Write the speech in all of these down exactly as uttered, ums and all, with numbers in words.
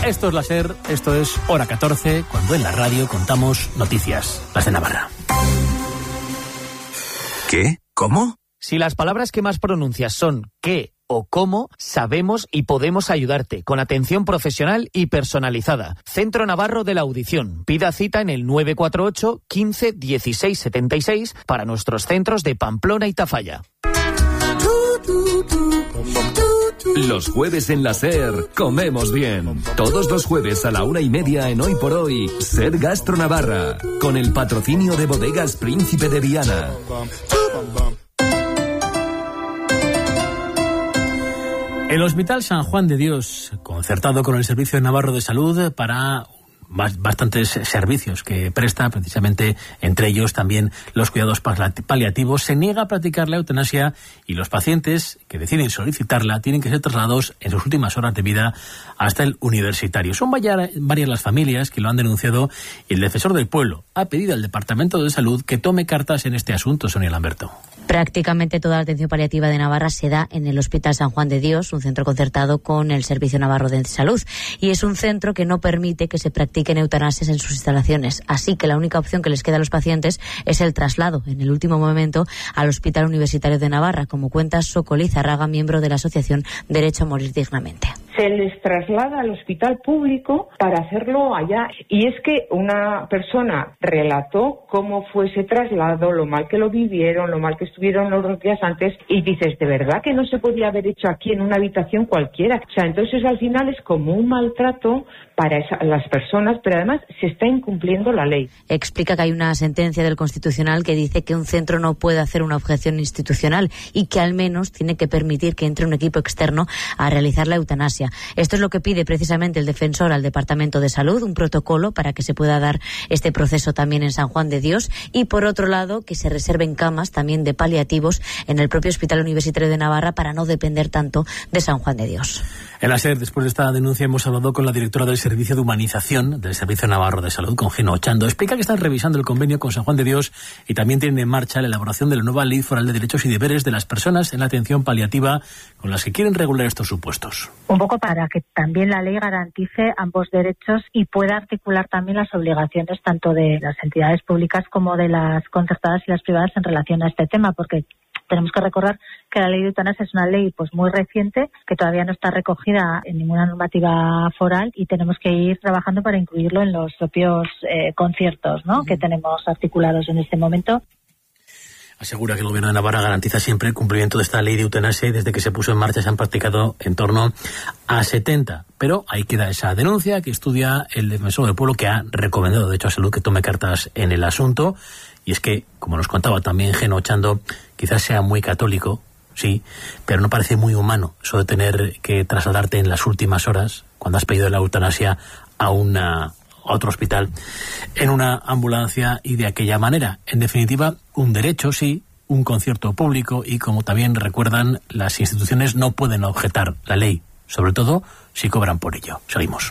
Esto es la SER, esto es Hora catorce, cuando en la radio contamos noticias, las de Navarra. ¿Qué? ¿Cómo? Si las palabras que más pronuncias son qué o cómo, sabemos y podemos ayudarte con atención profesional y personalizada. Centro Navarro de la Audición. Pida cita en el nueve cuatro ocho, quince, dieciséis, setenta y seis para nuestros centros de Pamplona y Tafalla. Los jueves en la SER comemos bien. Todos los jueves a la una y media en Hoy por Hoy, SER Gastro Navarra, con el patrocinio de Bodegas Príncipe de Viana. El Hospital San Juan de Dios, concertado con el Servicio Navarro de Salud para bastantes servicios que presta, precisamente entre ellos también los cuidados paliativos, se niega a practicar la eutanasia y los pacientes que deciden solicitarla tienen que ser trasladados en sus últimas horas de vida hasta el universitario. Son varias las familias que lo han denunciado y el defensor del pueblo ha pedido al Departamento de Salud que tome cartas en este asunto. Sonia Lamberto. Prácticamente toda la atención paliativa de Navarra se da en el Hospital San Juan de Dios, un centro concertado con el Servicio Navarro de Salud. Y es un centro que no permite que se practiquen eutanasias en sus instalaciones. Así que la única opción que les queda a los pacientes es el traslado, en el último momento, al Hospital Universitario de Navarra, como cuenta Soko Lizarraga, miembro de la Asociación Derecho a Morir Dignamente. Se les traslada al hospital público para hacerlo allá. Y es que una persona relató cómo fue ese traslado, lo mal que lo vivieron, lo mal que estuvieron los días antes, y dices, ¿de verdad que no se podía haber hecho aquí en una habitación cualquiera? O sea, entonces al final es como un maltrato para esa, las personas, pero además se está incumpliendo la ley. Explica que hay una sentencia del Constitucional que dice que un centro no puede hacer una objeción institucional y que al menos tiene que permitir que entre un equipo externo a realizar la eutanasia. Esto es lo que pide precisamente el defensor al Departamento de Salud, un protocolo para que se pueda dar este proceso también en San Juan de Dios, y por otro lado que se reserven camas también de paliativos en el propio Hospital Universitario de Navarra para no depender tanto de San Juan de Dios. En la SER, después de esta denuncia, hemos hablado con la directora del Servicio de Humanización del Servicio Navarro de Salud, con Geno Ochando. Explica que están revisando el convenio con San Juan de Dios y también tienen en marcha la elaboración de la nueva Ley Foral de Derechos y Deberes de las personas en la atención paliativa con las que quieren regular estos supuestos. Un poco para que también la ley garantice ambos derechos y pueda articular también las obligaciones tanto de las entidades públicas como de las concertadas y las privadas en relación a este tema, porque tenemos que recordar que la ley de eutanasia es una ley pues muy reciente, que todavía no está recogida en ninguna normativa foral, y tenemos que ir trabajando para incluirlo en los propios eh, conciertos, ¿no?, que tenemos articulados en este momento. Asegura que el Gobierno de Navarra garantiza siempre el cumplimiento de esta ley de eutanasia y desde que se puso en marcha se han practicado en torno a setenta. Pero ahí queda esa denuncia que estudia el defensor del pueblo, que ha recomendado de hecho a Salud que tome cartas en el asunto. Y es que, como nos contaba también Geno Ochando, quizás sea muy católico, sí, pero no parece muy humano eso de tener que trasladarte en las últimas horas, cuando has pedido la eutanasia, a una... a otro hospital, en una ambulancia y de aquella manera. En definitiva, un derecho, sí, un concierto público, y como también recuerdan, las instituciones no pueden objetar la ley, sobre todo si cobran por ello. Seguimos.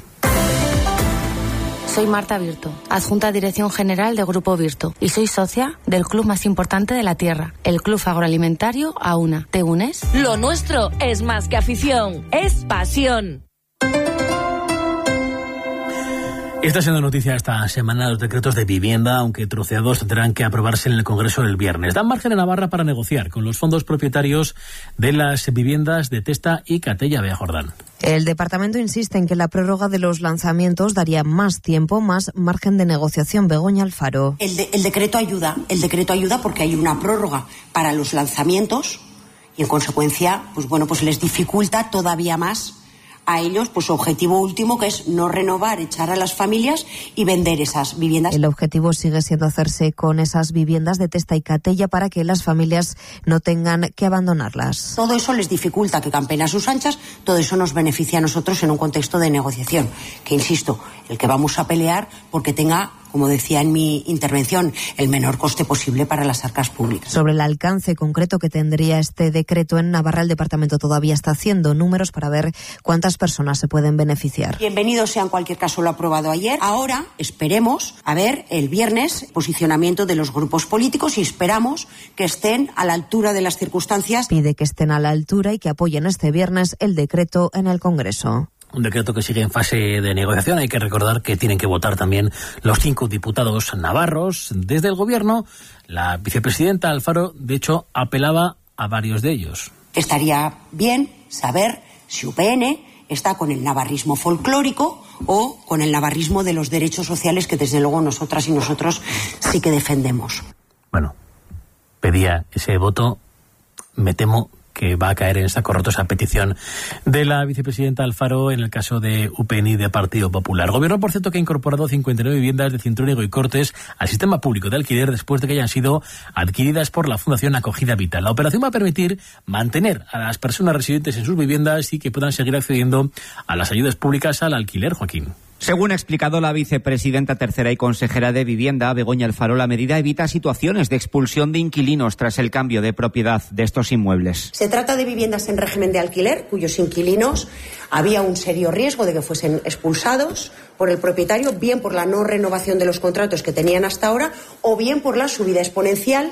Soy Marta Virto, adjunta a Dirección General de Grupo Virto, y soy socia del club más importante de la tierra, el Club Agroalimentario AUNA. ¿Te unes? Lo nuestro es más que afición, es pasión. Está siendo noticia esta semana los decretos de vivienda, aunque troceados tendrán que aprobarse en el Congreso el viernes. Dan margen a Navarra para negociar con los fondos propietarios de las viviendas de Testa y Catella. Bea Jordán. El departamento insiste en que la prórroga de los lanzamientos daría más tiempo, más margen de negociación. Begoña Alfaro. El, de, el decreto ayuda, el decreto ayuda porque hay una prórroga para los lanzamientos y en consecuencia, pues bueno, pues les dificulta todavía más a ellos, pues su objetivo último, que es no renovar, echar a las familias y vender esas viviendas. El objetivo sigue siendo hacerse con esas viviendas de Testa y Catella para que las familias no tengan que abandonarlas. Todo eso les dificulta que campen a sus anchas, todo eso nos beneficia a nosotros en un contexto de negociación, que insisto, el que vamos a pelear porque tenga, como decía en mi intervención, el menor coste posible para las arcas públicas. Sobre el alcance concreto que tendría este decreto en Navarra, el departamento todavía está haciendo números para ver cuántas personas se pueden beneficiar. Bienvenido sea en cualquier caso lo aprobado ayer. Ahora esperemos a ver el viernes posicionamiento de los grupos políticos y esperamos que estén a la altura de las circunstancias. Pide que estén a la altura y que apoyen este viernes el decreto en el Congreso. un decreto que sigue en fase de negociación. Hay que recordar que tienen que votar también los cinco diputados navarros. Desde el gobierno, la vicepresidenta Alfaro, de hecho, apelaba a varios de ellos. Estaría bien saber si U P N está con el navarrismo folclórico o con el navarrismo de los derechos sociales que desde luego nosotras y nosotros sí que defendemos. Bueno, pedía ese voto, me temo que va a caer en esta corrotosa petición de la vicepresidenta Alfaro en el caso de U P N y de Partido Popular. Gobierno, por cierto, que ha incorporado cincuenta y nueve viviendas de Cintruénigo y Cortes al sistema público de alquiler después de que hayan sido adquiridas por la Fundación Acogida Vital. La operación va a permitir mantener a las personas residentes en sus viviendas y que puedan seguir accediendo a las ayudas públicas al alquiler, Joaquín. Según ha explicado la vicepresidenta tercera y consejera de Vivienda, Begoña Alfaro, la medida evita situaciones de expulsión de inquilinos tras el cambio de propiedad de estos inmuebles. Se trata de viviendas en régimen de alquiler, cuyos inquilinos había un serio riesgo de que fuesen expulsados por el propietario, bien por la no renovación de los contratos que tenían hasta ahora, o bien por la subida exponencial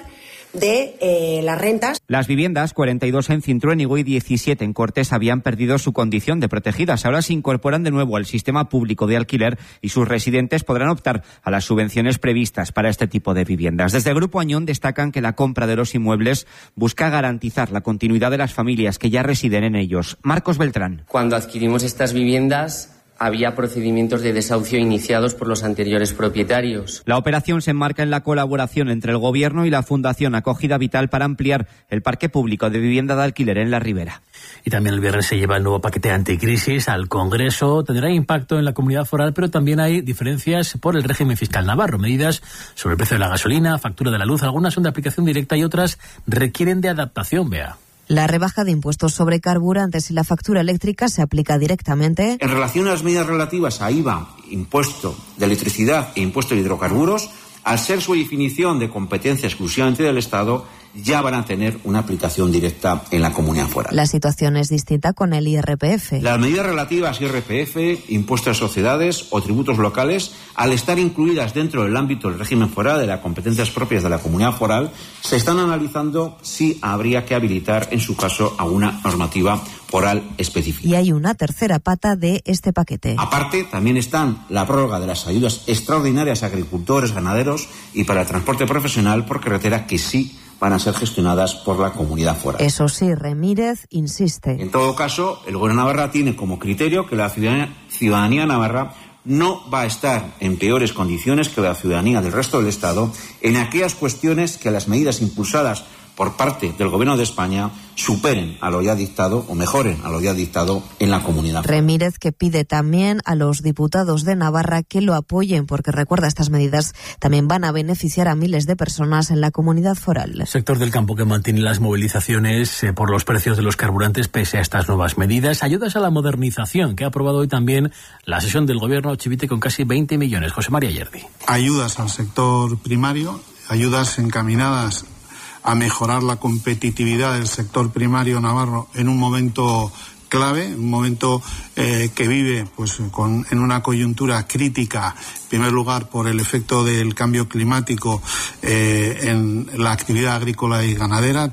de eh, las rentas. Las viviendas, cuarenta y dos en Cintruénigo y diecisiete en Cortes, habían perdido su condición de protegidas. Ahora se incorporan de nuevo al sistema público de alquiler y sus residentes podrán optar a las subvenciones previstas para este tipo de viviendas. Desde el Grupo Añón destacan que la compra de los inmuebles busca garantizar la continuidad de las familias que ya residen en ellos. Marcos Beltrán. Cuando adquirimos estas viviendas, había procedimientos de desahucio iniciados por los anteriores propietarios. La operación se enmarca en la colaboración entre el Gobierno y la Fundación Acogida Vital para ampliar el parque público de vivienda de alquiler en la Ribera. Y también el viernes se lleva el nuevo paquete anticrisis al Congreso. Tendrá impacto en la comunidad foral, pero también hay diferencias por el régimen fiscal navarro. Medidas sobre el precio de la gasolina, factura de la luz. Algunas son de aplicación directa y otras requieren de adaptación, Bea. La rebaja de impuestos sobre carburantes y la factura eléctrica se aplica directamente. En relación a las medidas relativas a I V A, impuesto de electricidad e impuesto de hidrocarburos, al ser su definición de competencia exclusivamente del Estado, ya van a tener una aplicación directa en la comunidad foral. La situación es distinta con el I R P F. Las medidas relativas a I R P F, impuestos a sociedades o tributos locales, al estar incluidas dentro del ámbito del régimen foral de las competencias propias de la comunidad foral, se están analizando si habría que habilitar, en su caso, alguna normativa foral específica. Y hay una tercera pata de este paquete. Aparte, también están la prórroga de las ayudas extraordinarias a agricultores, ganaderos y para el transporte profesional por carretera, que sí van a ser gestionadas por la comunidad foral. Eso sí, Remírez insiste. En todo caso, el Gobierno de Navarra tiene como criterio que la ciudadanía, ciudadanía navarra no va a estar en peores condiciones que la ciudadanía del resto del Estado en aquellas cuestiones que las medidas impulsadas por parte del Gobierno de España superen a lo ya dictado o mejoren a lo ya dictado en la comunidad. Remírez, que pide también a los diputados de Navarra que lo apoyen, porque recuerda, estas medidas también van a beneficiar a miles de personas en la comunidad foral. El sector del campo que mantiene las movilizaciones eh, por los precios de los carburantes pese a estas nuevas medidas. Ayudas a la modernización que ha aprobado hoy también la sesión del Gobierno Chivite con casi veinte millones. José María Yerdi. Ayudas al sector primario, ayudas encaminadas a mejorar la competitividad del sector primario navarro en un momento clave, un momento eh, que vive pues con, en una coyuntura crítica, en primer lugar por el efecto del cambio climático eh, en la actividad agrícola y ganadera.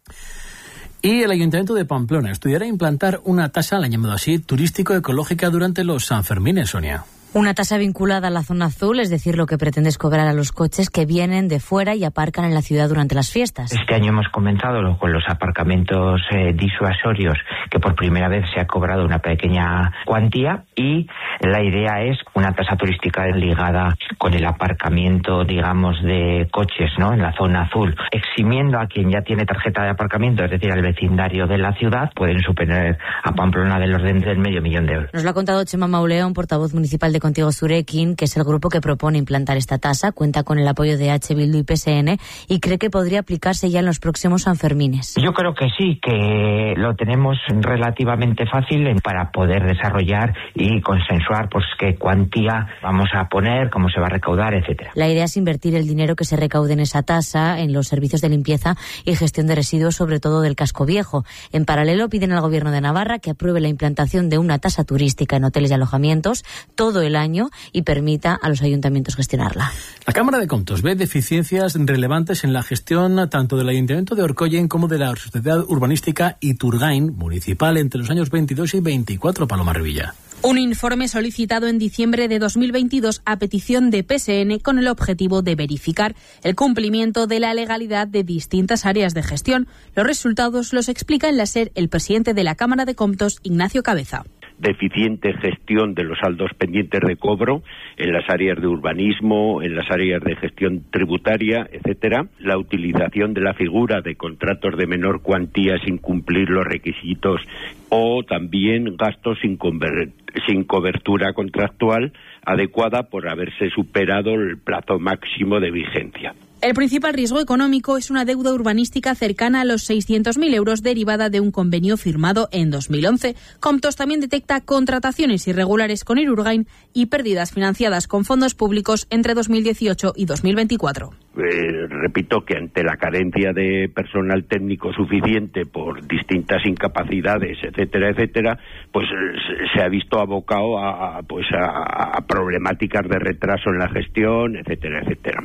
Y el Ayuntamiento de Pamplona estudiará implantar una tasa, la han llamado así, turístico-ecológica durante los Sanfermines, Sonia. Una tasa vinculada a la zona azul, es decir, lo que pretende es cobrar a los coches que vienen de fuera y aparcan en la ciudad durante las fiestas. Este año hemos comenzado con los aparcamientos eh, disuasorios, que por primera vez se ha cobrado una pequeña cuantía, y la idea es una tasa turística ligada con el aparcamiento, digamos, de coches, ¿no?, en la zona azul, eximiendo a quien ya tiene tarjeta de aparcamiento, es decir, al vecindario de la ciudad. Pueden superar a Pamplona del orden del medio millón de euros. Nos lo ha contado Chema Mauleón, portavoz municipal de Contigo Zurekin, que es el grupo que propone implantar esta tasa. Cuenta con el apoyo de H. Bildu y P S N y cree que podría aplicarse ya en los próximos Sanfermines. Yo creo que sí, que lo tenemos relativamente fácil para poder desarrollar y consensuar pues qué cuantía vamos a poner, cómo se va a recaudar, etcétera. La idea es invertir el dinero que se recaude en esa tasa en los servicios de limpieza y gestión de residuos, sobre todo del casco viejo. En paralelo, piden al Gobierno de Navarra que apruebe la implantación de una tasa turística en hoteles y alojamientos todo el año y permita a los ayuntamientos gestionarla. La Cámara de Comptos ve deficiencias relevantes en la gestión tanto del Ayuntamiento de Orcoyen como de la Sociedad Urbanística Iturgain Municipal entre los años veintidós y veinticuatro, Paloma Revilla. Un informe solicitado en diciembre de dos mil veintidós a petición de P S N con el objetivo de verificar el cumplimiento de la legalidad de distintas áreas de gestión. Los resultados los explica en la SER el presidente de la Cámara de Comptos, Ignacio Cabeza. Deficiente gestión de los saldos pendientes de cobro en las áreas de urbanismo, en las áreas de gestión tributaria, etcétera. La utilización de la figura de contratos de menor cuantía sin cumplir los requisitos o también gastos sin, conver- sin cobertura contractual adecuada por haberse superado el plazo máximo de vigencia. El principal riesgo económico es una deuda urbanística cercana a los seiscientos mil euros derivada de un convenio firmado en dos mil once. Comptos también detecta contrataciones irregulares con Irurgain y pérdidas financiadas con fondos públicos entre dos mil dieciocho y dos mil veinticuatro. Eh, repito que ante la carencia de personal técnico suficiente por distintas incapacidades, etcétera, etcétera, pues eh, se ha visto abocado a, a, pues a, a problemáticas de retraso en la gestión, etcétera, etcétera.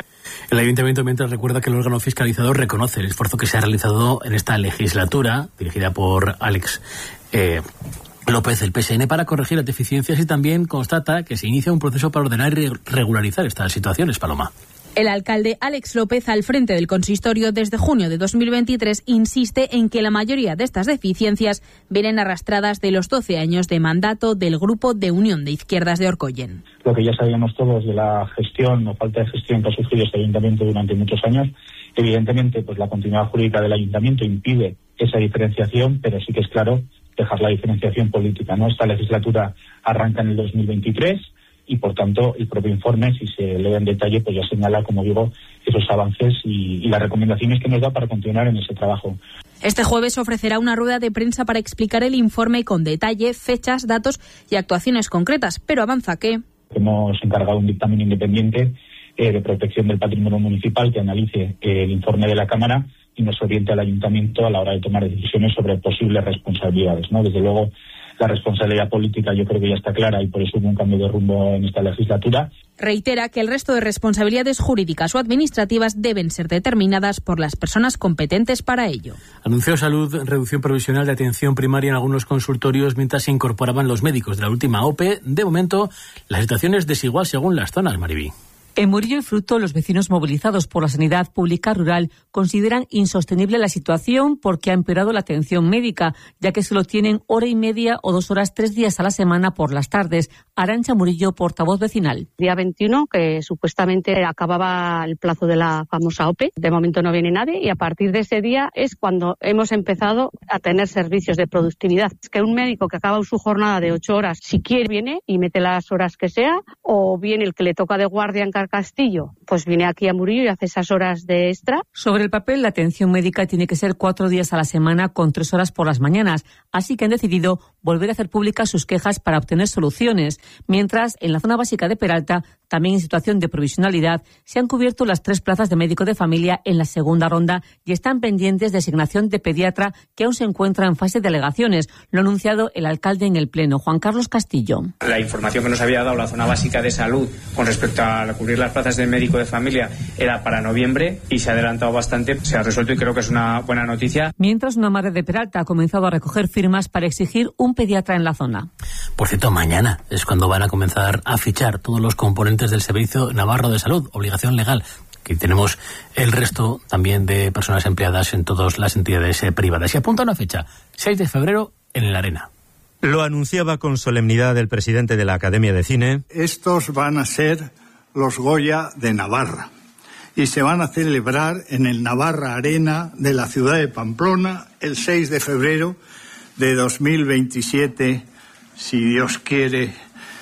El Ayuntamiento, mientras, recuerda que el órgano fiscalizador reconoce el esfuerzo que se ha realizado en esta legislatura, dirigida por Alex eh, López, del P S N, para corregir las deficiencias, y también constata que se inicia un proceso para ordenar y regularizar estas situaciones, Paloma. El alcalde Alex López, al frente del consistorio desde junio de dos mil veintitrés, insiste en que la mayoría de estas deficiencias vienen arrastradas de los doce años de mandato del Grupo de Unión de Izquierdas de Orkoyen. Lo que ya sabíamos todos de la gestión o falta de gestión que ha sufrido este ayuntamiento durante muchos años, evidentemente pues la continuidad jurídica del ayuntamiento impide esa diferenciación, pero sí que es claro dejar la diferenciación política, ¿no? Esta legislatura arranca en el dos mil veintitrés. Y, por tanto, el propio informe, si se lee en detalle, pues ya señala, como digo, esos avances y, y las recomendaciones que nos da para continuar en ese trabajo. Este jueves ofrecerá una rueda de prensa para explicar el informe con detalle, fechas, datos y actuaciones concretas, pero avanza que... Hemos encargado un dictamen independiente eh, de protección del patrimonio municipal que analice eh, el informe de la Cámara y nos oriente al Ayuntamiento a la hora de tomar decisiones sobre posibles responsabilidades, ¿no? Desde luego, la responsabilidad política yo creo que ya está clara y por eso hubo un cambio de rumbo en esta legislatura. Reitera que el resto de responsabilidades jurídicas o administrativas deben ser determinadas por las personas competentes para ello. Anunció Salud reducción provisional de atención primaria en algunos consultorios mientras se incorporaban los médicos de la última O P E. De momento, la situación es desigual según las zonas, Maribí. En Murillo y Fruto, los vecinos movilizados por la sanidad pública rural consideran insostenible la situación porque ha empeorado la atención médica, ya que solo tienen hora y media o dos horas tres días a la semana por las tardes. Arantxa Murillo, portavoz vecinal. Día veintiuno, que supuestamente acababa el plazo de la famosa O P E. De momento no viene nadie y a partir de ese día es cuando hemos empezado a tener servicios de productividad. Es que un médico que acaba su jornada de ocho horas, si quiere, viene y mete las horas que sea, o bien el que le toca de guardia en Castillo, pues viene aquí a Murillo y hace esas horas de extra. Sobre el papel, la atención médica tiene que ser cuatro días a la semana con tres horas por las mañanas, así que han decidido volver a hacer públicas sus quejas para obtener soluciones. Mientras, en la zona básica de Peralta, también en situación de provisionalidad, se han cubierto las tres plazas de médico de familia en la segunda ronda y están pendientes de asignación de pediatra, que aún se encuentra en fase de alegaciones. Lo ha anunciado el alcalde en el Pleno, Juan Carlos Castillo. La información que nos había dado la zona básica de salud con respecto a cubrir las plazas de médico de familia era para noviembre y se ha adelantado bastante, se ha resuelto y creo que es una buena noticia. Mientras, una madre de Peralta ha comenzado a recoger firmas para exigir un pediatra en la zona. Por cierto, mañana es cuando van a comenzar a fichar todos los componentes del Servicio Navarro de Salud, obligación legal. Que tenemos el resto también de personas empleadas en todas las entidades eh, privadas. Y apunta una fecha, seis de febrero en la Arena. Lo anunciaba con solemnidad el presidente de la Academia de Cine. Estos van a ser los Goya de Navarra y se van a celebrar en el Navarra Arena de la ciudad de Pamplona el seis de febrero de dos mil veintisiete, si Dios quiere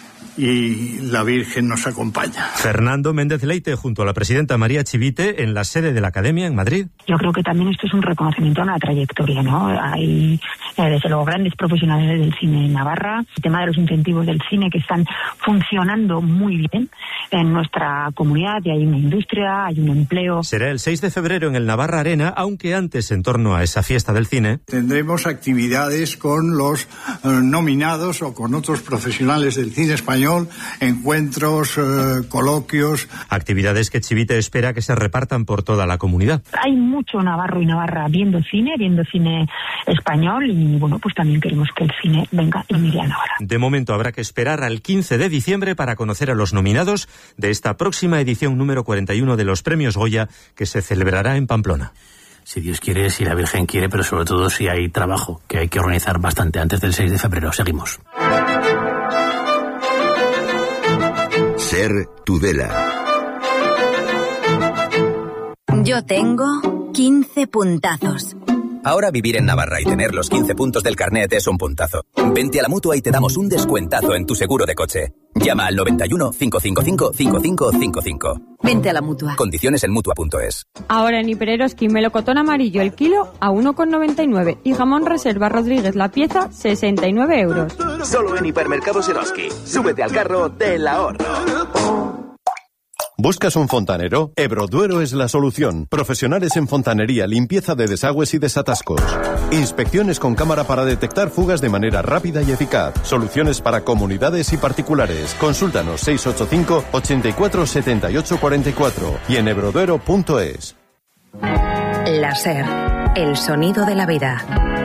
y la Virgen nos acompaña. Fernando Méndez Leite junto a la presidenta María Chivite en la sede de la Academia en Madrid. Yo creo que también esto es un reconocimiento a una trayectoria, ¿no? Hay, eh, desde luego, grandes profesionales del cine en Navarra, el tema de los incentivos del cine que están funcionando muy bien en nuestra comunidad, y hay una industria, hay un empleo. Será el seis de febrero en el Navarra Arena, aunque antes, en torno a esa fiesta del cine, tendremos actividades con los eh, nominados o con otros profesionales del cine español español, encuentros, eh, coloquios. Actividades que Chivite espera que se repartan por toda la comunidad. Hay mucho navarro y navarra viendo cine, viendo cine español y bueno, pues también queremos que el cine venga y mire a Navarra. De momento habrá que esperar al quince de diciembre para conocer a los nominados de esta próxima edición número cuarenta y uno de los Premios Goya, que se celebrará en Pamplona. Si Dios quiere, si la Virgen quiere, pero sobre todo si hay trabajo, que hay que organizar bastante antes del seis de febrero. Seguimos. Ser Tudela. Yo tengo quince puntazos. Ahora vivir en Navarra y tener los quince puntos del carnet es un puntazo. Vente a la Mutua y te damos un descuentazo en tu seguro de coche. Llama al noventa y uno, cinco cinco cinco, cinco cinco cinco cinco. Vente a la Mutua. Condiciones en Mutua punto es. Ahora en Hipereroski melocotón amarillo el kilo a uno con noventa y nueve y jamón reserva Rodríguez la pieza sesenta y nueve euros. Solo en Hipermercados Eroski. Súbete al carro del ahorro. ¿Buscas un fontanero? Ebroduero es la solución. Profesionales en fontanería, limpieza de desagües y desatascos. Inspecciones con cámara para detectar fugas de manera rápida y eficaz. Soluciones para comunidades y particulares. Consúltanos seis ocho cinco, ochenta y cuatro, setenta y ocho cuarenta y cuatro y en ebroduero punto es. La SER, el sonido de la vida.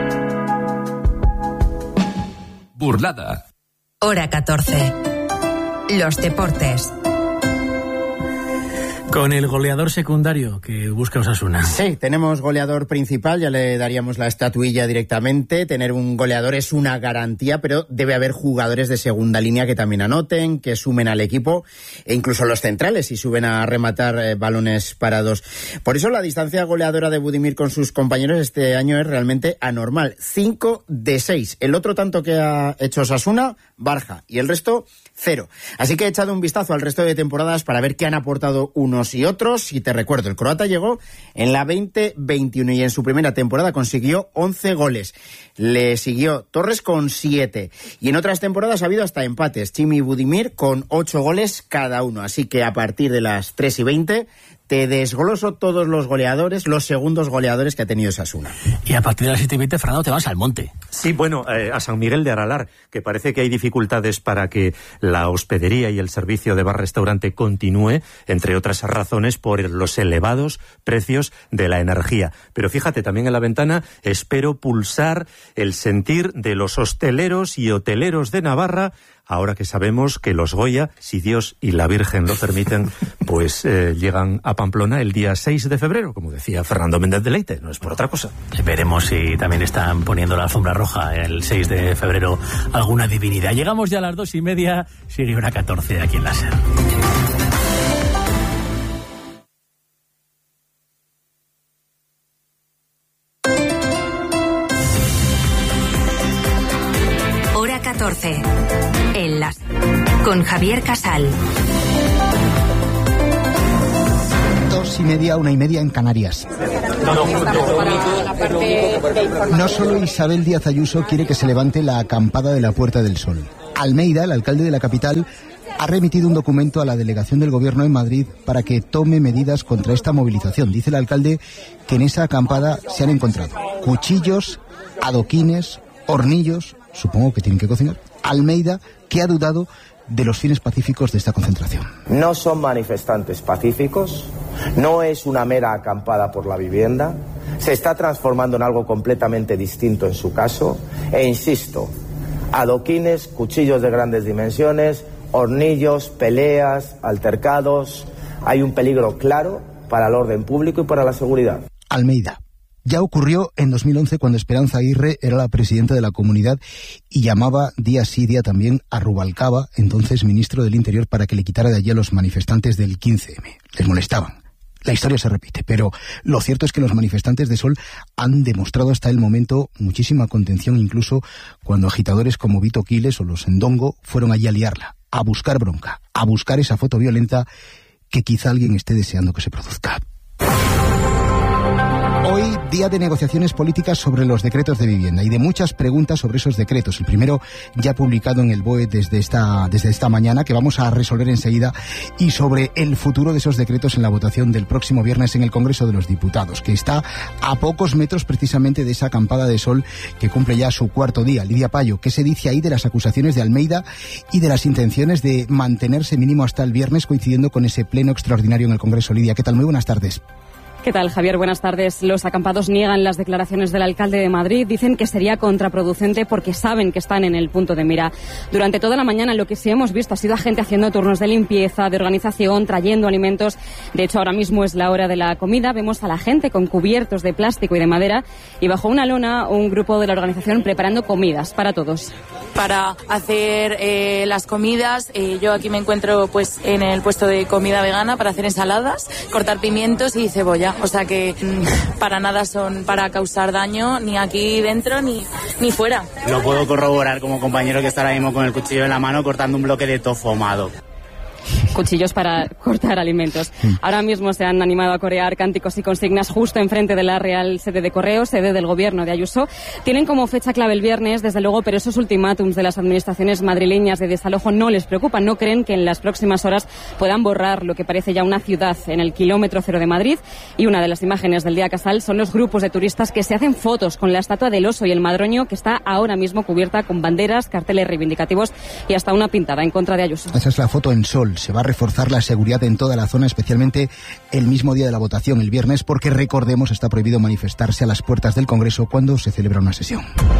Burlada. Hora catorce. Los deportes. Con el goleador secundario que busca Osasuna. Sí, tenemos goleador principal, ya le daríamos la estatuilla directamente. Tener un goleador es una garantía, pero debe haber jugadores de segunda línea que también anoten, que sumen al equipo, e incluso los centrales si suben a rematar eh, balones parados. Por eso la distancia goleadora de Budimir con sus compañeros este año es realmente anormal. cinco de seis. El otro tanto que ha hecho Osasuna, Barja, y el resto, cero. Así que he echado un vistazo al resto de temporadas para ver qué han aportado unos y otros. Y te recuerdo, el croata llegó en la veinte veintiuno y en su primera temporada consiguió once goles. Le siguió Torres con siete. Y en otras temporadas ha habido hasta empates. Chimi y Budimir con ocho goles cada uno. Así que a partir de las tres y veinte te desgloso todos los goleadores, los segundos goleadores que ha tenido Osasuna. Y a partir de las siete y veinte, Fernando, te vas al monte. Sí, bueno, eh, a San Miguel de Aralar, que parece que hay dificultades para que la hospedería y el servicio de bar-restaurante continúe, entre otras razones por los elevados precios de la energía. Pero fíjate, también en la ventana espero pulsar el sentir de los hosteleros y hoteleros de Navarra, ahora que sabemos que los Goya, si Dios y la Virgen lo permiten, pues eh, llegan a Pamplona el día seis de febrero, como decía Fernando Méndez de Leite, no es por otra cosa. Veremos si también están poniendo la alfombra roja el seis de febrero alguna divinidad. Llegamos ya a las dos y media, sigue hora catorce aquí en la SER. Hora catorce. En las con Javier Casal. Dos y media, una y media en Canarias. No solo Isabel Díaz Ayuso quiere que se levante la acampada de la Puerta del Sol. Almeida, el alcalde de la capital, ha remitido un documento a la delegación del gobierno en Madrid para que tome medidas contra esta movilización. Dice el alcalde que en esa acampada se han encontrado cuchillos, adoquines, hornillos, supongo que tienen que cocinar. Almeida, que ha dudado de los fines pacíficos de esta concentración. No son manifestantes pacíficos, no es una mera acampada por la vivienda, se está transformando en algo completamente distinto en su caso, e insisto, adoquines, cuchillos de grandes dimensiones, hornillos, peleas, altercados, hay un peligro claro para el orden público y para la seguridad. Almeida. Ya ocurrió en dos mil once cuando Esperanza Aguirre era la presidenta de la comunidad y llamaba día sí día también a Rubalcaba, entonces ministro del Interior, para que le quitara de allí a los manifestantes del quince eme. Les molestaban. La historia se repite, pero lo cierto es que los manifestantes de Sol han demostrado hasta el momento muchísima contención, incluso cuando agitadores como Vito Quiles o los Endongo fueron allí a liarla, a buscar bronca, a buscar esa foto violenta que quizá alguien esté deseando que se produzca. Hoy, día de negociaciones políticas sobre los decretos de vivienda y de muchas preguntas sobre esos decretos. El primero ya publicado en el B O E desde esta, desde esta mañana, que vamos a resolver enseguida, y sobre el futuro de esos decretos en la votación del próximo viernes en el Congreso de los Diputados, que está a pocos metros precisamente de esa acampada de sol que cumple ya su cuarto día. Lidia Payo, ¿qué se dice ahí de las acusaciones de Almeida y de las intenciones de mantenerse mínimo hasta el viernes, coincidiendo con ese pleno extraordinario en el Congreso? Lidia, ¿qué tal? Muy buenas tardes. ¿Qué tal, Javier? Buenas tardes. Los acampados niegan las declaraciones del alcalde de Madrid. Dicen que sería contraproducente porque saben que están en el punto de mira. Durante toda la mañana lo que sí hemos visto ha sido a gente haciendo turnos de limpieza, de organización, trayendo alimentos. De hecho, ahora mismo es la hora de la comida. Vemos a la gente con cubiertos de plástico y de madera y bajo una lona un grupo de la organización preparando comidas para todos. Para hacer eh, las comidas, eh, yo aquí me encuentro pues en el puesto de comida vegana para hacer ensaladas, cortar pimientos y cebolla. O sea que mmm, para nada son para causar daño, ni aquí dentro ni, ni fuera. Lo puedo corroborar como compañero que está ahora mismo con el cuchillo en la mano cortando un bloque de tofu ahumado. Cuchillos para cortar alimentos. Ahora mismo se han animado a corear cánticos y consignas justo enfrente de la Real Sede de Correos, sede del gobierno de Ayuso. Tienen como fecha clave el viernes, desde luego, pero esos ultimátums de las administraciones madrileñas de desalojo no les preocupan. No creen que en las próximas horas puedan borrar lo que parece ya una ciudad en el kilómetro cero de Madrid. Y una de las imágenes del día Casal son los grupos de turistas que se hacen fotos con la estatua del oso y el madroño, que está ahora mismo cubierta con banderas, carteles reivindicativos y hasta una pintada en contra de Ayuso. Esa es la foto en sol. Se va a reforzar la seguridad en toda la zona, especialmente el mismo día de la votación, el viernes, porque recordemos está prohibido manifestarse a las puertas del Congreso cuando se celebra una sesión.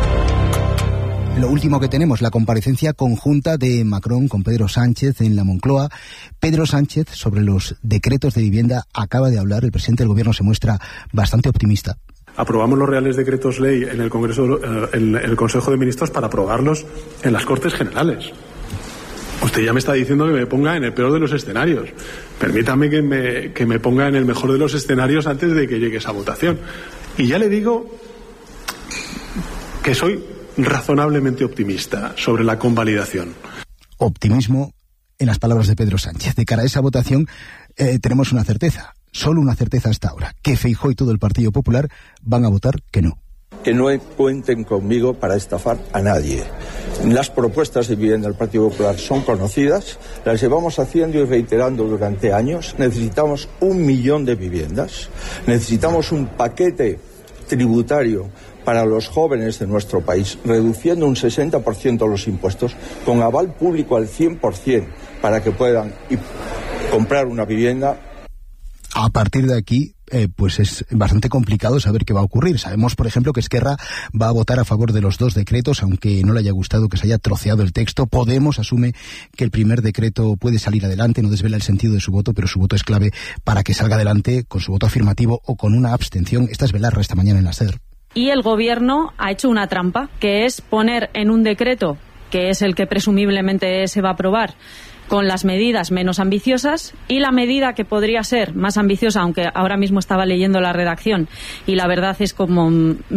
Lo último que tenemos, la comparecencia conjunta de Macron con Pedro Sánchez en la Moncloa. Pedro Sánchez, sobre los decretos de vivienda, acaba de hablar. El presidente del Gobierno se muestra bastante optimista. Aprobamos los reales decretos ley en el Congreso, en el Consejo de Ministros para aprobarlos en las Cortes Generales. Usted ya me está diciendo que me ponga en el peor de los escenarios. Permítame que me, que me ponga en el mejor de los escenarios antes de que llegue esa votación. Y ya le digo que soy razonablemente optimista sobre la convalidación. Optimismo en las palabras de Pedro Sánchez. De cara a esa votación eh, tenemos una certeza, solo una certeza hasta ahora, que Feijóo y todo el Partido Popular van a votar que no. Que no cuenten conmigo para estafar a nadie. Las propuestas de vivienda del Partido Popular son conocidas, las llevamos haciendo y reiterando durante años. Necesitamos un millón de viviendas, necesitamos un paquete tributario para los jóvenes de nuestro país, reduciendo un sesenta por ciento los impuestos, con aval público al cien por ciento para que puedan comprar una vivienda. A partir de aquí, eh, pues es bastante complicado saber qué va a ocurrir. Sabemos, por ejemplo, que Esquerra va a votar a favor de los dos decretos, aunque no le haya gustado que se haya troceado el texto. Podemos asume que el primer decreto puede salir adelante, no desvela el sentido de su voto, pero su voto es clave para que salga adelante con su voto afirmativo o con una abstención. Esta es Belarra esta mañana en la SER. Y el Gobierno ha hecho una trampa, que es poner en un decreto, que es el que presumiblemente se va a aprobar, con las medidas menos ambiciosas, y la medida que podría ser más ambiciosa, aunque ahora mismo estaba leyendo la redacción y la verdad es como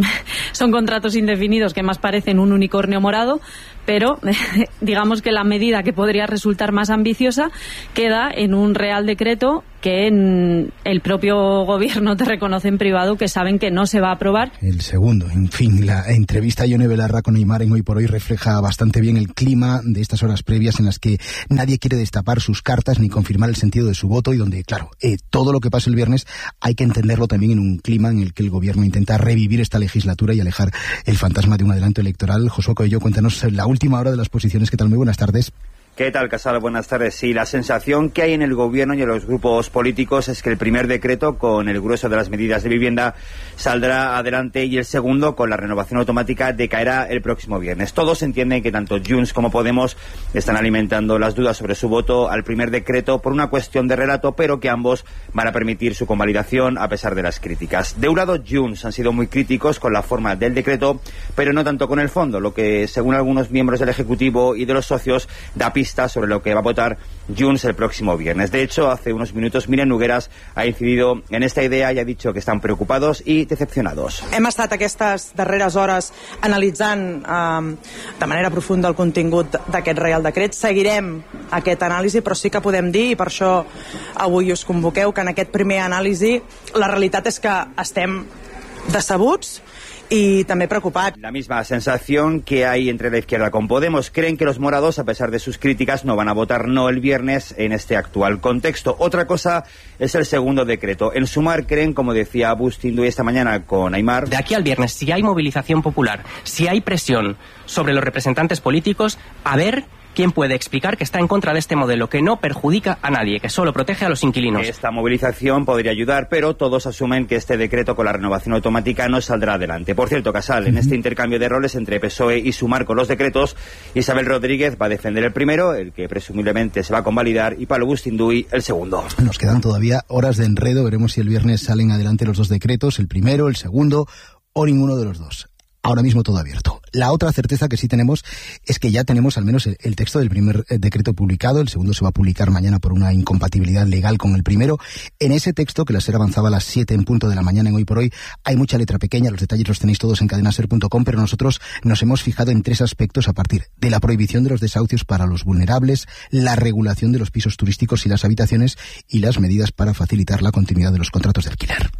son contratos indefinidos que más parecen un unicornio morado, pero digamos que la medida que podría resultar más ambiciosa queda en un real decreto que en el propio gobierno te reconoce en privado que saben que no se va a aprobar. El segundo, en fin, la entrevista a Ione Belarra con Neymar en Hoy por Hoy refleja bastante bien el clima de estas horas previas en las que nadie quiere destapar sus cartas ni confirmar el sentido de su voto y donde, claro, eh, todo lo que pase el viernes hay que entenderlo también en un clima en el que el gobierno intenta revivir esta legislatura y alejar el fantasma de un adelanto electoral. Josué Coello, cuéntanos la última hora de las posiciones. ¿Qué tal? Muy buenas tardes. ¿Qué tal, Casal? Buenas tardes. Sí, la sensación que hay en el gobierno y en los grupos políticos es que el primer decreto, con el grueso de las medidas de vivienda, saldrá adelante y el segundo, con la renovación automática, decaerá el próximo viernes. Todos entienden que tanto Junts como Podemos están alimentando las dudas sobre su voto al primer decreto por una cuestión de relato, pero que ambos van a permitir su convalidación a pesar de las críticas. De un lado, Junts han sido muy críticos con la forma del decreto, pero no tanto con el fondo, lo que, según algunos miembros del Ejecutivo y de los socios, da pista sobre lo que va a votar Junts el próximo viernes. De hecho, hace unos minutos Míriam Nogueras ha incidido en esta idea y ha dicho que están preocupados y decepcionados. Hem estat aquestes darreres hores analitzant eh, de manera profunda el contingut d'aquest Reial Decret. Seguirem aquest anàlisi, però sí que podem dir, i per això avui us convoqueu, que en aquest primer anàlisi la realitat és que estem decebuts y también preocupados. La misma sensación que hay entre la izquierda con Podemos. Creen que los morados, a pesar de sus críticas, no van a votar no el viernes en este actual contexto. Otra cosa es el segundo decreto. En Sumar creen, como decía Bustinduy esta mañana con Aimar, de aquí al viernes, si hay movilización popular, si hay presión sobre los representantes políticos, a ver quién puede explicar que está en contra de este modelo, que no perjudica a nadie, que solo protege a los inquilinos. Esta movilización podría ayudar, pero todos asumen que este decreto con la renovación automática no saldrá adelante. Por cierto, Casal, en este intercambio de roles entre P S O E y Sumar con los decretos, Isabel Rodríguez va a defender el primero, el que presumiblemente se va a convalidar, y Pablo Bustinduy el segundo. Nos quedan todavía horas de enredo, veremos si el viernes salen adelante los dos decretos, el primero, el segundo o ninguno de los dos. Ahora mismo todo abierto. La otra certeza que sí tenemos es que ya tenemos al menos el, el texto del primer eh, decreto publicado. El segundo se va a publicar mañana por una incompatibilidad legal con el primero. En ese texto, que la SER avanzaba a las siete en punto de la mañana en Hoy por Hoy, hay mucha letra pequeña. Los detalles los tenéis todos en cadena ser punto com, pero nosotros nos hemos fijado en tres aspectos a partir de la prohibición de los desahucios para los vulnerables, la regulación de los pisos turísticos y las habitaciones y las medidas para facilitar la continuidad de los contratos de alquiler.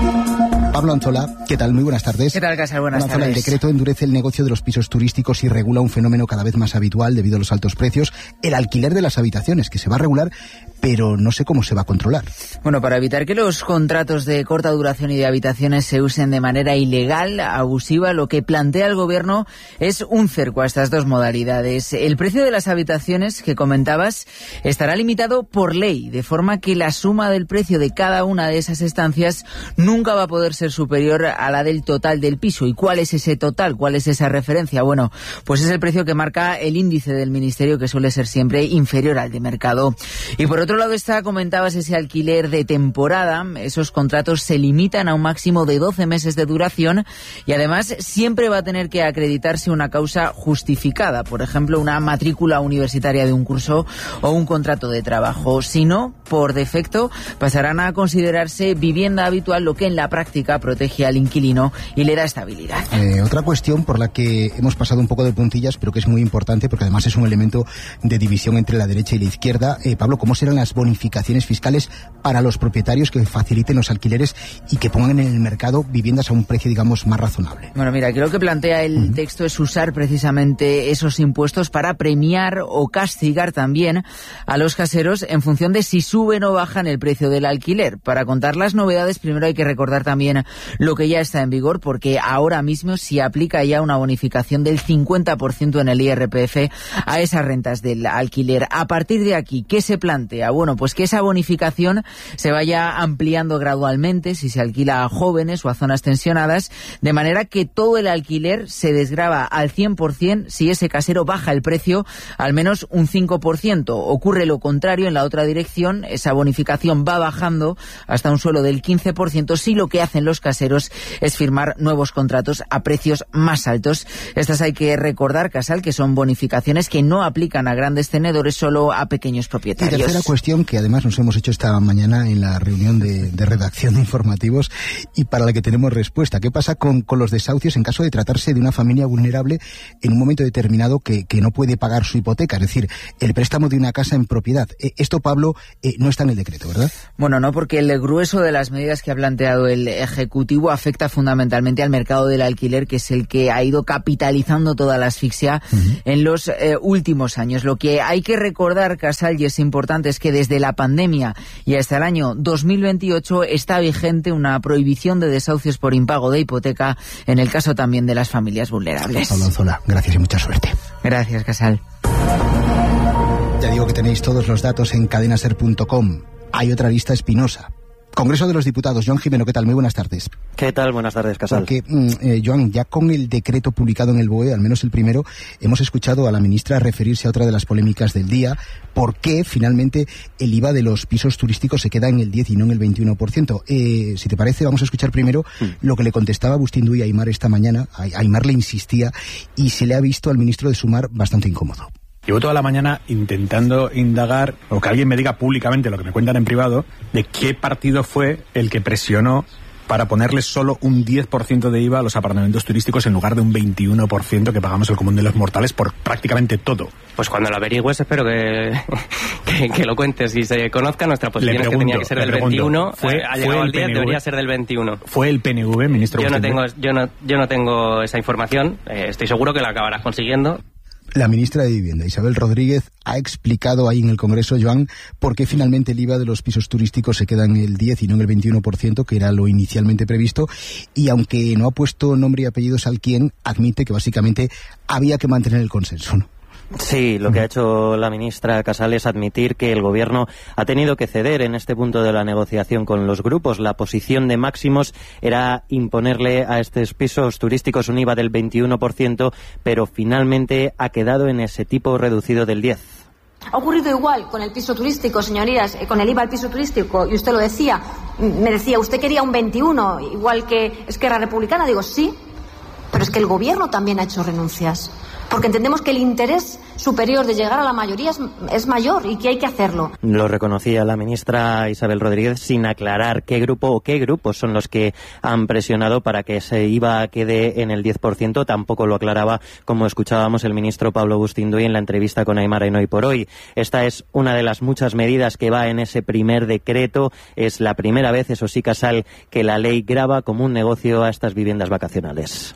Pablo Anzola, ¿qué tal? Muy buenas tardes. ¿Qué tal, Casal? Buenas Anzola, tardes. El decreto endurece el negocio de los pisos turísticos y regula un fenómeno cada vez más habitual debido a los altos precios, el alquiler de las habitaciones, que se va a regular, pero no sé cómo se va a controlar. Bueno, para evitar que los contratos de corta duración y de habitaciones se usen de manera ilegal, abusiva, lo que plantea el Gobierno es un cerco a estas dos modalidades. El precio de las habitaciones que comentabas estará limitado por ley, de forma que la suma del precio de cada una de esas estancias nunca va a poder ser superior a la del total del piso. ¿Y cuál es ese total? ¿Cuál es esa referencia? Bueno, pues es el precio que marca el índice del Ministerio, que suele ser siempre inferior al de mercado. Y por otro lado está, comentabas, ese alquiler de temporada. Esos contratos se limitan a un máximo de doce meses de duración y además siempre va a tener que acreditarse una causa justificada, por ejemplo, una matrícula universitaria de un curso o un contrato de trabajo. Si no, por defecto, pasarán a considerarse vivienda habitual, lo que en la práctica protege al inquilino y le da estabilidad. Eh, otra cuestión por la que hemos pasado un poco de puntillas, pero que es muy importante porque además es un elemento de división entre la derecha y la izquierda. Eh, Pablo, ¿cómo serán las bonificaciones fiscales para los propietarios que faciliten los alquileres y que pongan en el mercado viviendas a un precio, digamos, más razonable? Bueno, mira, creo que plantea el uh-huh. texto es usar precisamente esos impuestos para premiar o castigar también a los caseros en función de si suben o bajan el precio del alquiler. Para contar las novedades, primero hay que recordar también lo que ya está en vigor, porque ahora mismo se aplica ya una bonificación del cincuenta por ciento en el I R P F a esas rentas del alquiler. A partir de aquí, ¿qué se plantea? Bueno, pues que esa bonificación se vaya ampliando gradualmente si se alquila a jóvenes o a zonas tensionadas, de manera que todo el alquiler se desgrava al cien por ciento si ese casero baja el precio al menos un cinco por ciento. Ocurre lo contrario en la otra dirección, esa bonificación va bajando hasta un suelo del quince por ciento si lo que hacen los caseros es firmar nuevos contratos a precios más altos. Estas hay que recordar, Casal, que son bonificaciones que no aplican a grandes tenedores, solo a pequeños propietarios. Y tercera cuestión que además nos hemos hecho esta mañana en la reunión de, de redacción de informativos y para la que tenemos respuesta. ¿Qué pasa con, con los desahucios en caso de tratarse de una familia vulnerable en un momento determinado que, que no puede pagar su hipoteca? Es decir, el préstamo de una casa en propiedad. Eh, esto, Pablo, eh, no está en el decreto, ¿verdad? Bueno, no, porque el grueso de las medidas que ha planteado el Ejecutivo afecta fundamentalmente al mercado del alquiler, que es el que ha ido capitalizando toda la asfixia uh-huh. en los eh, últimos años. Lo que hay que recordar, Casal, y es importante, es que desde la pandemia y hasta el año dos mil veintiocho está vigente una prohibición de desahucios por impago de hipoteca en el caso también de las familias vulnerables. Pablo Anzola, gracias y mucha suerte. Gracias, Casal. Ya digo que tenéis todos los datos en cadena ser punto com. Hay otra lista espinosa. Congreso de los Diputados. Joan Jimeno, ¿qué tal? Muy buenas tardes. ¿Qué tal? Buenas tardes, Casal. Porque, eh, Joan, ya con el decreto publicado en el B O E, al menos el primero, hemos escuchado a la ministra referirse a otra de las polémicas del día. ¿Por qué finalmente el I V A de los pisos turísticos se queda en el diez y no en el veintiuno por ciento? Eh, si te parece, vamos a escuchar primero mm. lo que le contestaba Bustinduy a Aimar esta mañana. A Aimar le insistía y se le ha visto al ministro de Sumar bastante incómodo. Llevo toda la mañana intentando indagar, o que alguien me diga públicamente lo que me cuentan en privado, de qué partido fue el que presionó para ponerles solo un diez por ciento de I V A a los apartamentos turísticos en lugar de un veintiuno por ciento que pagamos el común de los mortales por prácticamente todo. Pues cuando lo averigües espero que, que, que lo cuentes y se conozca. Nuestra posición es que tenía que ser del pregunto, veintiuno, fue, ha llegado al diez, debería ser del veintiuno. ¿Fue el P N V, ministro? Yo no tengo, yo no, yo no tengo esa información, eh, estoy seguro que la acabarás consiguiendo. La ministra de Vivienda, Isabel Rodríguez, ha explicado ahí en el Congreso, Joan, por qué finalmente el I V A de los pisos turísticos se queda en el diez y no en el veintiuno por ciento, que era lo inicialmente previsto, y aunque no ha puesto nombre y apellidos al quién, admite que básicamente había que mantener el consenso, ¿no? Sí, lo que ha hecho la ministra Casal es admitir que el Gobierno ha tenido que ceder en este punto de la negociación con los grupos. La posición de Máximos era imponerle a estos pisos turísticos un I V A del veintiuno por ciento, pero finalmente ha quedado en ese tipo reducido del diez por ciento. Ha ocurrido igual con el piso turístico, señorías, con el I V A al piso turístico, y usted lo decía, me decía, usted quería un veintiuno, igual que Esquerra Republicana. Digo, sí, pero es que el Gobierno también ha hecho renuncias. Porque entendemos que el interés superior de llegar a la mayoría es, es mayor y que hay que hacerlo. Lo reconocía la ministra Isabel Rodríguez sin aclarar qué grupo o qué grupos son los que han presionado para que ese I V A quede en el diez por ciento. Tampoco lo aclaraba, como escuchábamos, el ministro Pablo Bustinduy en la entrevista con Aymara en Hoy por Hoy. Esta es una de las muchas medidas que va en ese primer decreto. Es la primera vez, eso sí, Casal, que la ley grava como un negocio a estas viviendas vacacionales.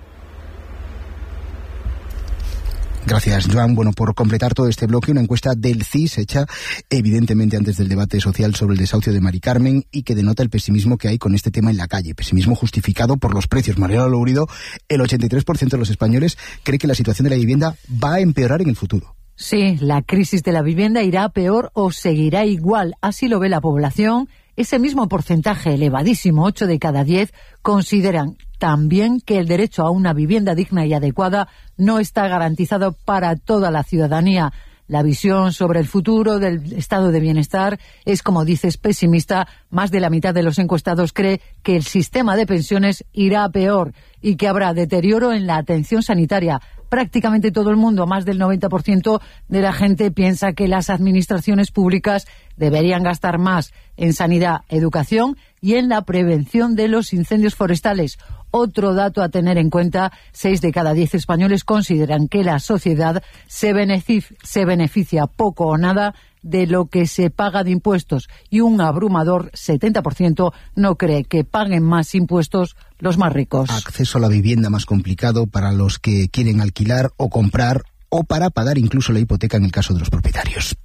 Gracias, Joan. Bueno, por completar todo este bloque, una encuesta del C I S hecha evidentemente antes del debate social sobre el desahucio de Mari Carmen y que denota el pesimismo que hay con este tema en la calle. Pesimismo justificado por los precios. Mariano Lourido, el ochenta y tres por ciento de los españoles cree que la situación de la vivienda va a empeorar en el futuro. Sí, la crisis de la vivienda irá peor o seguirá igual. Así lo ve la población. Ese mismo porcentaje elevadísimo, ocho de cada diez, consideran también que el derecho a una vivienda digna y adecuada no está garantizado para toda la ciudadanía. La visión sobre el futuro del estado de bienestar es, como dices, pesimista. Más de la mitad de los encuestados cree que el sistema de pensiones irá peor y que habrá deterioro en la atención sanitaria. Prácticamente todo el mundo, más del noventa por ciento de la gente, piensa que las administraciones públicas deberían gastar más en sanidad, educación y en la prevención de los incendios forestales. Otro dato a tener en cuenta, seis de cada diez españoles consideran que la sociedad se beneficia, se beneficia poco o nada de lo que se paga de impuestos y un abrumador setenta por ciento no cree que paguen más impuestos los más ricos. Acceso a la vivienda más complicado para los que quieren alquilar o comprar o para pagar incluso la hipoteca en el caso de los propietarios.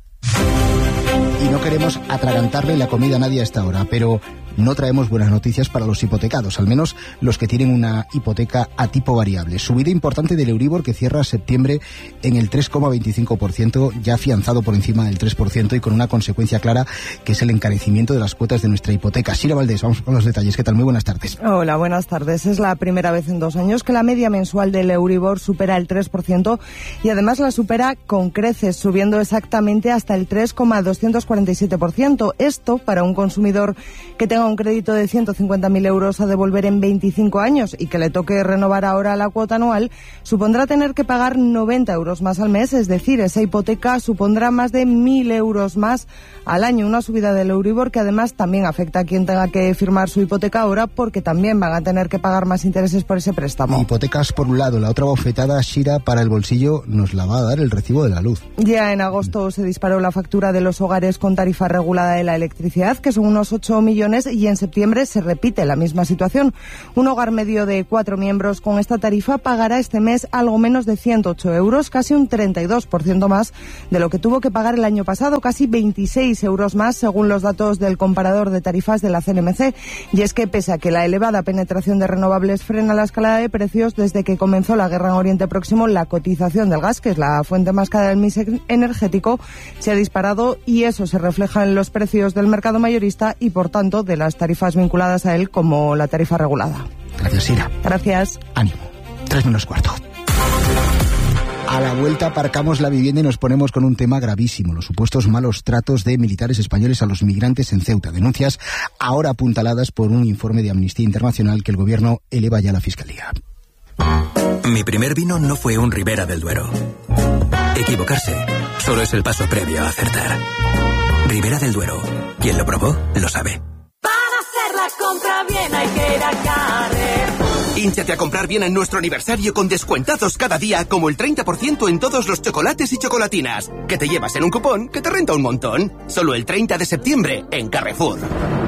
Y no queremos atragantarle la comida a nadie a esta hora, pero no traemos buenas noticias para los hipotecados, al menos los que tienen una hipoteca a tipo variable. Subida importante del Euribor, que cierra septiembre en el tres coma veinticinco por ciento, ya afianzado por encima del tres por ciento y con una consecuencia clara que es el encarecimiento de las cuotas de nuestra hipoteca. Sira Valdés, vamos con los detalles. ¿Qué tal? Muy buenas tardes. Hola, buenas tardes. Es la primera vez en dos años que la media mensual del Euribor supera el tres por ciento y además la supera con creces, subiendo exactamente hasta el tres coma doscientos cuarenta y siete por ciento. Esto para un consumidor que tenga un crédito de ciento cincuenta mil euros a devolver en veinticinco años y que le toque renovar ahora la cuota anual, supondrá tener que pagar noventa euros más al mes, es decir, esa hipoteca supondrá más de mil euros más al año, una subida del Euribor que además también afecta a quien tenga que firmar su hipoteca ahora porque también van a tener que pagar más intereses por ese préstamo. Hipotecas por un lado, la otra bofetada, Shira, para el bolsillo nos la va a dar el recibo de la luz. Ya en agosto se disparó la factura de los hogares con tarifa regulada de la electricidad, que son unos ocho millones, y en septiembre se repite la misma situación. Un hogar medio de cuatro miembros con esta tarifa pagará este mes algo menos de ciento ocho euros, casi un treinta y dos por ciento más de lo que tuvo que pagar el año pasado, casi veintiséis euros más según los datos del comparador de tarifas de la C N M C. Y es que pese a que la elevada penetración de renovables frena la escalada de precios, desde que comenzó la guerra en Oriente Próximo, la cotización del gas, que es la fuente más cara del mix energético, se ha disparado y eso se refleja en los precios del mercado mayorista y por tanto de las tarifas vinculadas a él, como la tarifa regulada. Gracias, Sira. Gracias. Ánimo. Tres menos cuarto. A la vuelta aparcamos la vivienda y nos ponemos con un tema gravísimo, los supuestos malos tratos de militares españoles a los migrantes en Ceuta. Denuncias ahora apuntaladas por un informe de Amnistía Internacional que el gobierno eleva ya a la Fiscalía. Mi primer vino no fue un Ribera del Duero. Equivocarse solo es el paso previo a acertar. Ribera del Duero. Quien lo probó, lo sabe. Para hacer la compra bien. bien hay que ir a Carrefour. Hínchate a comprar bien en nuestro aniversario con descuentazos cada día, como el treinta por ciento en todos los chocolates y chocolatinas, que te llevas en un cupón que te renta un montón. Solo el treinta de septiembre en Carrefour.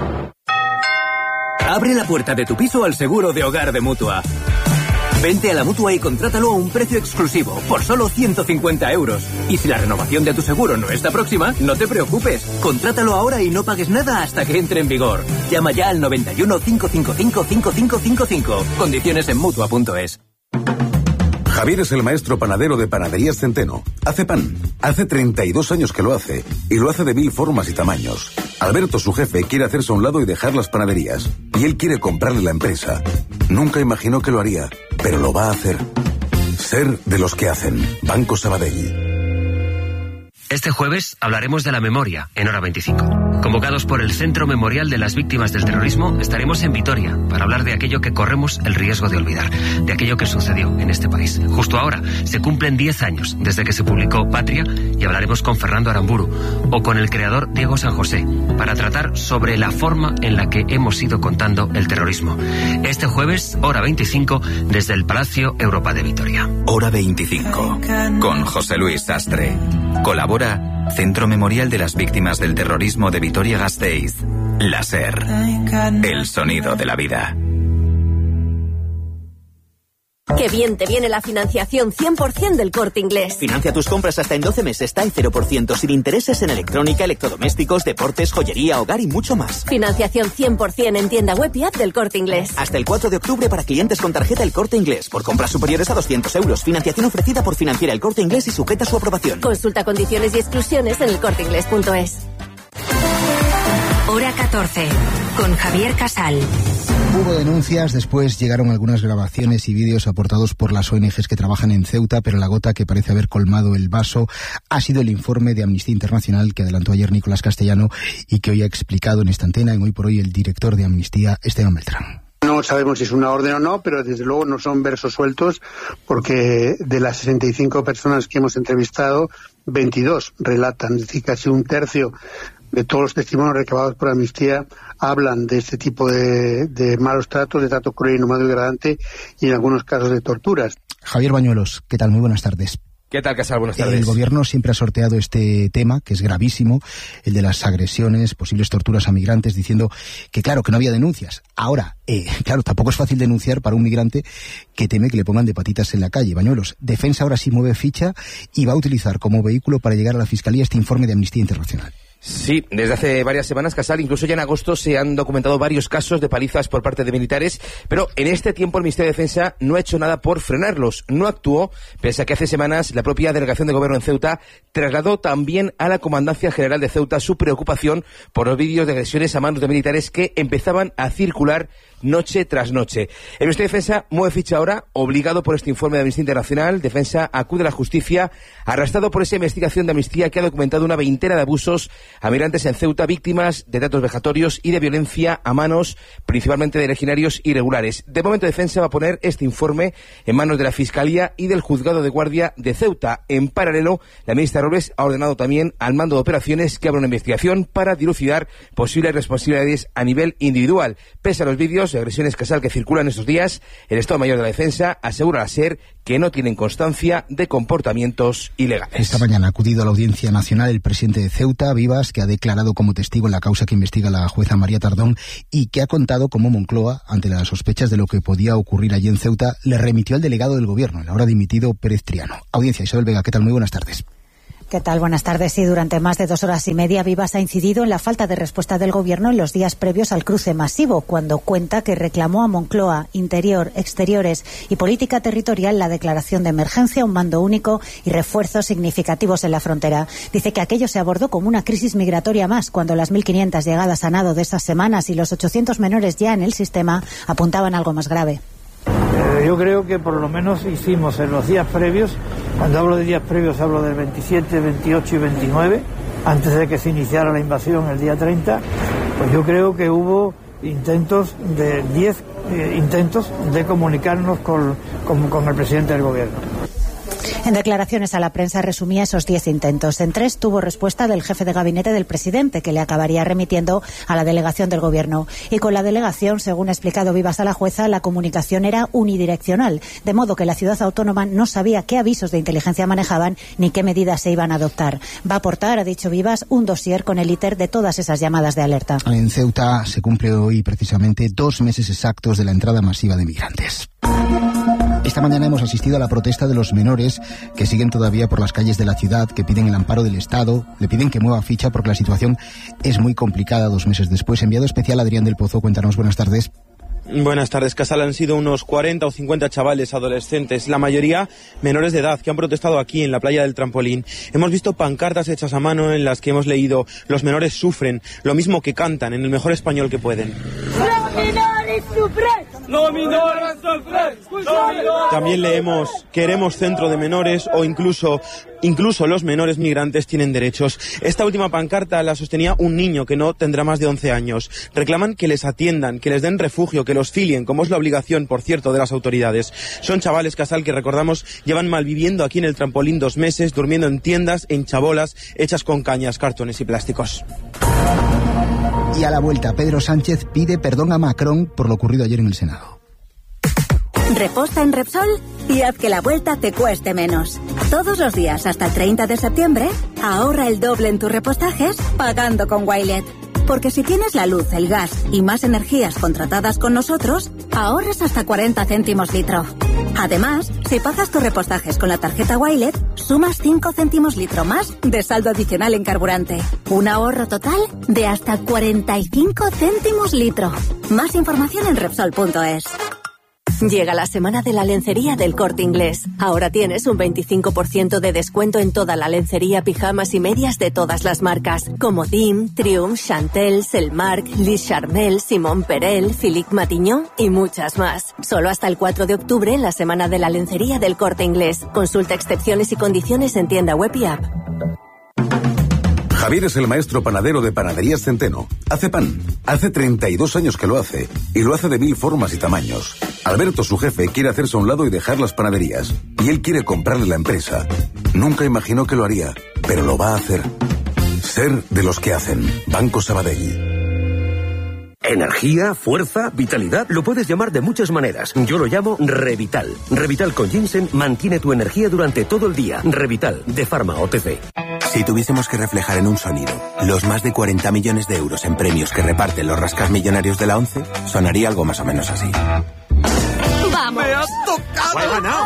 Abre la puerta de tu piso al seguro de hogar de Mutua. Vente a la Mutua y contrátalo a un precio exclusivo, por solo ciento cincuenta euros. Y si la renovación de tu seguro no está próxima, no te preocupes. Contrátalo ahora y no pagues nada hasta que entre en vigor. Llama ya al noventa y uno, cinco cinco cinco, cinco cinco cinco cinco. Condiciones en Mutua punto es. Javier es el maestro panadero de Panaderías Centeno. Hace pan. Hace treinta y dos años que lo hace. Y lo hace de mil formas y tamaños. Alberto, su jefe, quiere hacerse a un lado y dejar las panaderías. Y él quiere comprarle la empresa. Nunca imaginó que lo haría, pero lo va a hacer. Ser de los que hacen. Banco Sabadell. Este jueves hablaremos de la memoria en Hora veinticinco. Convocados por el Centro Memorial de las Víctimas del Terrorismo, estaremos en Vitoria para hablar de aquello que corremos el riesgo de olvidar, de aquello que sucedió en este país. Justo ahora se cumplen diez años desde que se publicó Patria y hablaremos con Fernando Aramburu o con el creador Diego San José para tratar sobre la forma en la que hemos ido contando el terrorismo. Este jueves, Hora veinticinco, desde el Palacio Europa de Vitoria. Hora veinticinco, con José Luis Sastre. Colabora Centro Memorial de las Víctimas del Terrorismo de Vitoria-Gasteiz. La SER. El sonido de la vida. Qué bien te viene la financiación cien por ciento del Corte Inglés. Financia tus compras hasta en doce meses, TAE cero por ciento, sin intereses en electrónica, electrodomésticos, deportes, joyería, hogar y mucho más. Financiación cien por ciento en tienda web y app del Corte Inglés. Hasta el cuatro de octubre para clientes con tarjeta El Corte Inglés. Por compras superiores a doscientos euros. Financiación ofrecida por Financiera El Corte Inglés y sujeta a su aprobación. Consulta condiciones y exclusiones en el corte inglés punto es. Hora catorce, con Javier Casal. Hubo denuncias, después llegaron algunas grabaciones y vídeos aportados por las O N Ges que trabajan en Ceuta, pero la gota que parece haber colmado el vaso ha sido el informe de Amnistía Internacional que adelantó ayer Nicolás Castellano y que hoy ha explicado en esta antena, en Hoy por Hoy, el director de Amnistía, Esteban Beltrán. No sabemos si es una orden o no, pero desde luego no son versos sueltos, porque de las sesenta y cinco personas que hemos entrevistado, veintidós relatan, es decir, casi un tercio de todos los testimonios recabados por Amnistía hablan de este tipo de, de malos tratos, de trato cruel, inhumano y degradante, y en algunos casos de torturas. Javier Bañuelos, ¿qué tal? Muy buenas tardes. ¿Qué tal, Casal? Buenas tardes. El gobierno siempre ha sorteado este tema, que es gravísimo, el de las agresiones, posibles torturas a migrantes, diciendo que claro, que no había denuncias. Ahora, eh, claro, tampoco es fácil denunciar para un migrante que teme que le pongan de patitas en la calle. Bañuelos, Defensa ahora sí mueve ficha y va a utilizar como vehículo para llegar a la Fiscalía este informe de Amnistía Internacional. Sí, desde hace varias semanas, Casal, incluso ya en agosto se han documentado varios casos de palizas por parte de militares, pero en este tiempo el Ministerio de Defensa no ha hecho nada por frenarlos, no actuó, pese a que hace semanas la propia Delegación de Gobierno en Ceuta trasladó también a la Comandancia General de Ceuta su preocupación por los vídeos de agresiones a manos de militares que empezaban a circular noche tras noche. El Ministerio de Defensa mueve ficha ahora, obligado por este informe de Amnistía Internacional. Defensa acude a la justicia, arrastrado por esa investigación de Amnistía que ha documentado una veintena de abusos a migrantes en Ceuta, víctimas de tratos vejatorios y de violencia a manos principalmente de legionarios irregulares. De momento, Defensa va a poner este informe en manos de la Fiscalía y del Juzgado de Guardia de Ceuta. En paralelo, la ministra Robles ha ordenado también al mando de operaciones que abra una investigación para dilucidar posibles responsabilidades a nivel individual. Pese a los vídeos de agresiones, Casal, que circulan estos días, el Estado Mayor de la Defensa asegura a la SER que no tienen constancia de comportamientos ilegales. Esta mañana ha acudido a la Audiencia Nacional el presidente de Ceuta, Vivas, que ha declarado como testigo en la causa que investiga la jueza María Tardón y que ha contado cómo Moncloa, ante las sospechas de lo que podía ocurrir allí en Ceuta, le remitió al delegado del gobierno, el ahora dimitido Pérez Triano. Audiencia, Isabel Vega, ¿qué tal? Muy buenas tardes. ¿Qué tal? Buenas tardes. Sí, durante más de dos horas y media, Vivas ha incidido en la falta de respuesta del Gobierno en los días previos al cruce masivo, cuando cuenta que reclamó a Moncloa, Interior, Exteriores y Política Territorial la declaración de emergencia, un mando único y refuerzos significativos en la frontera. Dice que aquello se abordó como una crisis migratoria más, cuando las mil quinientas llegadas a nado de esas semanas y los ochocientos menores ya en el sistema apuntaban a algo más grave. Eh, yo creo que por lo menos hicimos en los días previos, cuando hablo de días previos hablo del veintisiete, veintiocho y veintinueve, antes de que se iniciara la invasión el día treinta, pues yo creo que hubo intentos de diez eh, intentos de comunicarnos con, con, con el presidente del gobierno. En declaraciones a la prensa resumía esos diez intentos. En tres tuvo respuesta del jefe de gabinete del presidente, que le acabaría remitiendo a la delegación del gobierno. Y con la delegación, según ha explicado Vivas a la jueza, la comunicación era unidireccional, de modo que la ciudad autónoma no sabía qué avisos de inteligencia manejaban ni qué medidas se iban a adoptar. Va a aportar, ha dicho Vivas, un dossier con el íter de todas esas llamadas de alerta. En Ceuta se cumple hoy precisamente dos meses exactos de la entrada masiva de migrantes. Esta mañana hemos asistido a la protesta de los menores que siguen todavía por las calles de la ciudad, que piden el amparo del Estado, le piden que mueva ficha porque la situación es muy complicada dos meses después. Enviado especial Adrián del Pozo, cuéntanos, buenas tardes. Buenas tardes, Casal. Han sido unos cuarenta o cincuenta chavales adolescentes, la mayoría menores de edad, que han protestado aquí en la playa del Trampolín. Hemos visto pancartas hechas a mano en las que hemos leído: los menores sufren, lo mismo que cantan, en el mejor español que pueden. También leemos: queremos centro de menores, o incluso incluso los menores migrantes tienen derechos. Esta última pancarta la sostenía un niño que no tendrá más de once años. Reclaman que les atiendan, que les den refugio, que los filien, como es la obligación, por cierto, de las autoridades. Son chavales, Casal, que recordamos llevan malviviendo aquí en el Trampolín dos meses, durmiendo en tiendas, en chabolas hechas con cañas, cartones y plásticos. Y a la vuelta, Pedro Sánchez pide perdón a Macron por lo ocurrido ayer en el Senado. Reposta en Repsol y haz que la vuelta te cueste menos. Todos los días hasta el treinta de septiembre, ahorra el doble en tus repostajes pagando con Wilet. Porque si tienes la luz, el gas y más energías contratadas con nosotros, ahorras hasta cuarenta céntimos litro. Además, si pagas tus repostajes con la tarjeta Wilet, sumas cinco céntimos litro más de saldo adicional en carburante. Un ahorro total de hasta cuarenta y cinco céntimos litro. Más información en Repsol punto es. Llega la semana de la lencería del Corte Inglés. Ahora tienes un veinticinco por ciento de descuento en toda la lencería, pijamas y medias de todas las marcas, como Dim, Triumph, Chantel, Selmark, Lis Charmel, Simon Perel, Philippe Matignon y muchas más. Solo hasta el cuatro de octubre en la semana de la lencería del Corte Inglés. Consulta excepciones y condiciones en tienda web y app. Javier es el maestro panadero de Panaderías Centeno. Hace pan. Hace treinta y dos años que lo hace. Y lo hace de mil formas y tamaños. Alberto, su jefe, quiere hacerse a un lado y dejar las panaderías. Y él quiere comprarle la empresa. Nunca imaginó que lo haría, pero lo va a hacer. Ser de los que hacen. Banco Sabadell. Energía, fuerza, vitalidad, lo puedes llamar de muchas maneras. Yo lo llamo Revital. Revital con ginseng mantiene tu energía durante todo el día. Revital, de Pharma O T C. Si tuviésemos que reflejar en un sonido los más de cuarenta millones de euros en premios que reparten los rascasmillonarios de la ONCE, sonaría algo más o menos así. ¡Vamos! ¡Me has tocado! ¡He ganado!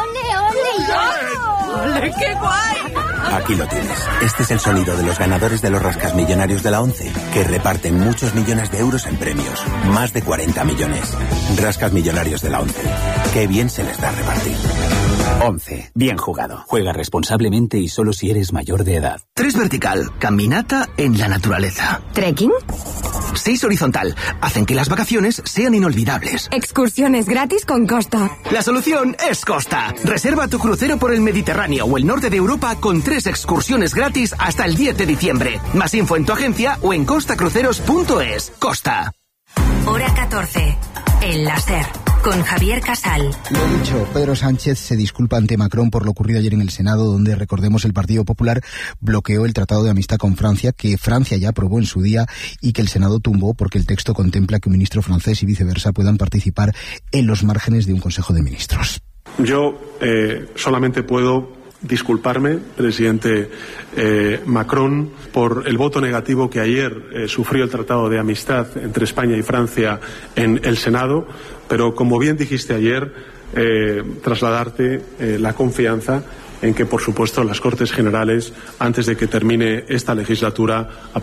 ¡Ole, ole! ¡Ole, qué guay! Aquí lo tienes. Este es el sonido de los ganadores de los rascasmillonarios de la ONCE, que reparten muchos millones de euros en premios. Más de cuarenta millones. Rascasmillonarios de la ONCE. Qué bien se les da repartir. once. Bien jugado. Juega responsablemente y solo si eres mayor de edad. tres vertical. Caminata en la naturaleza. ¿Trekking? seis horizontal. Hacen que las vacaciones sean inolvidables. Excursiones gratis con Costa. La solución es Costa. Reserva tu crucero por el Mediterráneo o el norte de Europa con tres excursiones gratis hasta el diez de diciembre. Más info en tu agencia o en costa cruceros punto es. Costa. Hora catorce. El láser. Con Javier Casal. Lo dicho, Pedro Sánchez se disculpa ante Macron por lo ocurrido ayer en el Senado, donde, recordemos, el Partido Popular bloqueó el Tratado de Amistad con Francia, que Francia ya aprobó en su día y que el Senado tumbó porque el texto contempla que un ministro francés y viceversa puedan participar en los márgenes de un Consejo de Ministros. Yo eh, solamente puedo disculparme, presidente eh, Macron, por el voto negativo que ayer eh, sufrió el Tratado de Amistad entre España y Francia en el Senado, pero como bien dijiste ayer, eh, trasladarte eh, la confianza en que, por supuesto, las Cortes Generales, antes de que termine esta legislatura,